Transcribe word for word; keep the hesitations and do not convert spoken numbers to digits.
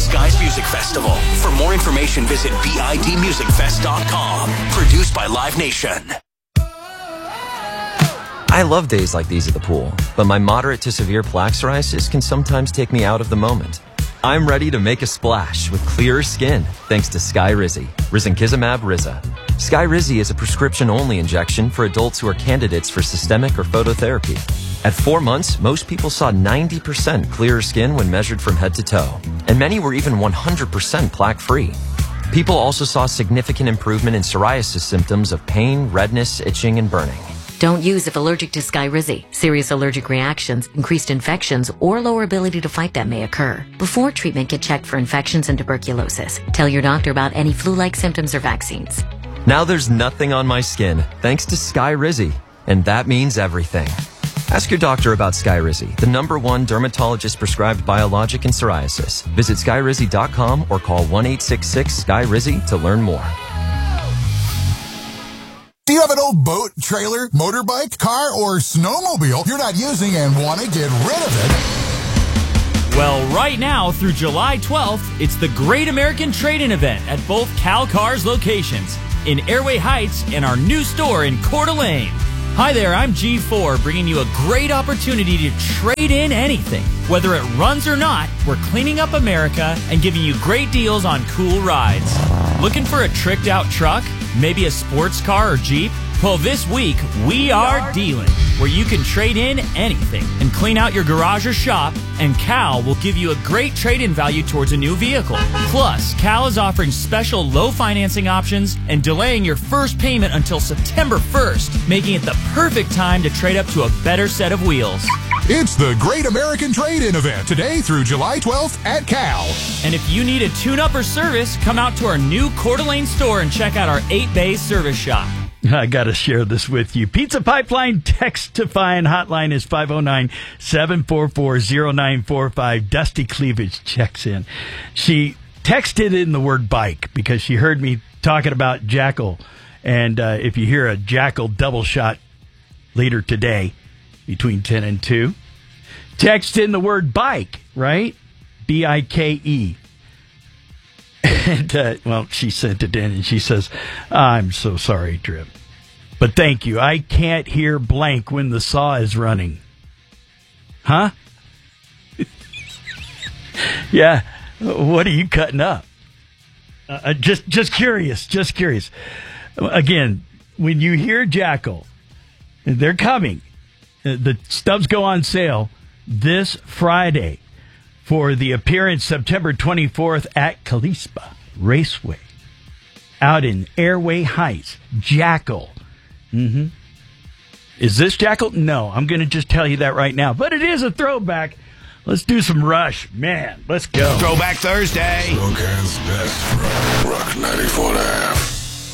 Skies Music Festival. For more information, visit bid music fest dot com. Produced by Live Nation. I love days like these at the pool, but my moderate to severe plaque psoriasis can sometimes take me out of the moment. I'm ready to make a splash with clearer skin thanks to Skyrizi, Risankizumab Riza. Skyrizi is a prescription-only injection for adults who are candidates for systemic or phototherapy. At four months, most people saw ninety percent clearer skin when measured from head to toe, and many were even one hundred percent plaque-free. People also saw significant improvement in psoriasis symptoms of pain, redness, itching, and burning. Don't use if allergic to Skyrizi. Serious allergic reactions, increased infections, or lower ability to fight them may occur. Before treatment, get checked for infections and tuberculosis. Tell your doctor about any flu-like symptoms or vaccines. Now there's nothing on my skin thanks to Skyrizi, and that means everything. Ask your doctor about Skyrizi, the number one dermatologist-prescribed biologic in psoriasis. Visit skyrizi dot com or call one eight six six Sky Rizi to learn more. Do you have an old boat, trailer, motorbike, car, or snowmobile you're not using and want to get rid of it? Well, right now through July twelfth, it's the Great American Trade-In event at both Cal Cars locations in Airway Heights and our new store in Coeur d'Alene. Hi there, I'm G four, bringing you a great opportunity to trade in anything. Whether it runs or not, we're cleaning up America and giving you great deals on cool rides. Looking for a tricked out truck? Maybe a sports car or Jeep? Well, this week, we are dealing, where you can trade in anything and clean out your garage or shop, and Cal will give you a great trade-in value towards a new vehicle. Plus, Cal is offering special low financing options and delaying your first payment until September first, making it the perfect time to trade up to a better set of wheels. It's the Great American Trade-In event today through July twelfth at Cal. And if you need a tune-up or service, come out to our new Coeur d'Alene store and check out our eight-bay service shop. I got to share this with you. Pizza Pipeline text-to-fine hotline is five oh nine, seven four four, oh nine four five. Dusty Cleavage checks in. She texted in the word bike because she heard me talking about Jackal. And uh, if you hear a Jackal double shot later today between ten and two, text in the word bike, right? B I K E. And, uh, well, she sent it in, and she says, I'm so sorry, Trip. But thank you. I can't hear blank when the saw is running. Huh? Yeah. What are you cutting up? Uh, just, just curious. Just curious. Again, when you hear Jackal, they're coming. The stubs go on sale this Friday for the appearance September twenty-fourth at Kalispah Raceway out in Airway Heights. Jackal. Mm-hmm. Is this Jackal? No, I'm going to just tell you that right now. But it is a throwback. Let's do some Rush. Man, let's go. Throwback Thursday. Smokehands best from Rock ninety-four and a half.